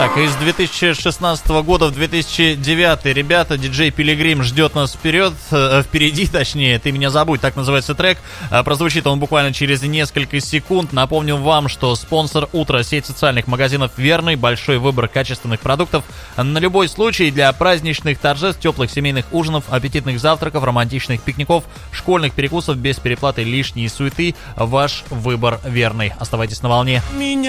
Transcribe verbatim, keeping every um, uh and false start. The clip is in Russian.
Так, из две тысячи шестнадцатого года в две тысячи девятый, ребята, диджей Пилигрим ждет нас вперед, э, впереди, точнее, «Ты меня забудь», так называется трек. Э, прозвучит он буквально через несколько секунд. Напомню вам, что спонсор «Утро» — сеть социальных магазинов «Верный», большой выбор качественных продуктов на любой случай для праздничных торжеств, теплых семейных ужинов, аппетитных завтраков, романтичных пикников, школьных перекусов без переплаты, лишней суеты. Ваш выбор «Верный». Оставайтесь на волне. Меня